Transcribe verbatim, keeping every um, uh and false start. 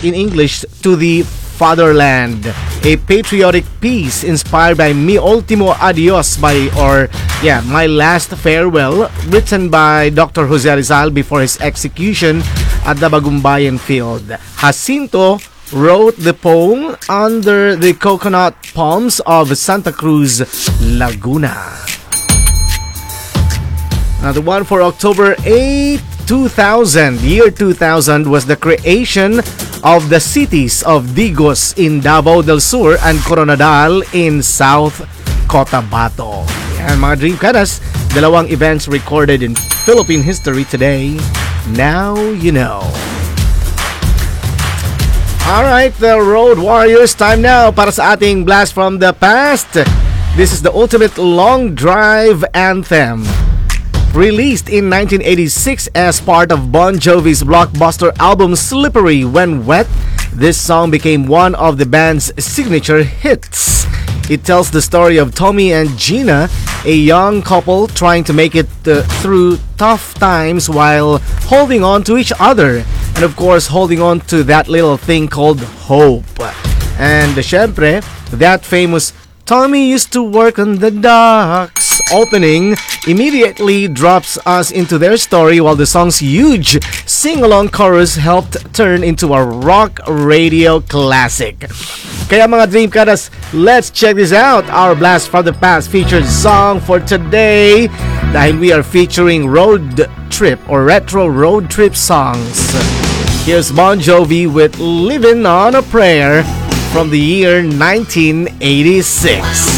in English, To the Fatherland, a patriotic piece inspired by Mi Ultimo Adios by, or yeah, My Last Farewell, written by Doctor Jose Rizal before his execution at the Bagumbayan field. Jacinto wrote the poem under the coconut palms of Santa Cruz, Laguna. Now the one for October eighth, two thousand, year two thousand, was the creation of the cities of Digos in Davao del Sur and Coronadal in South Cotabato. Yan mga Dreamcadas, dalawang events recorded in Philippine history today. Now you know. Alright, the Road Warriors, time now para sa ating Blast from the Past. This is the ultimate long drive anthem. Released in nineteen eighty-six as part of Bon Jovi's blockbuster album Slippery When Wet, this song became one of the band's signature hits. It tells the story of Tommy and Gina, a young couple trying to make it uh, through tough times while holding on to each other. And of course, holding on to that little thing called hope. And uh, syempre, that famous Tommy used to work on the docks opening immediately drops us into their story, while the song's huge sing-along chorus helped turn into a rock radio classic. Kaya mga Dreamcadas, let's check this out. Our Blast from the Past featured song for today, dahil we are featuring road trip or retro road trip songs. Here's Bon Jovi with Living on a Prayer from the year nineteen eighty-six.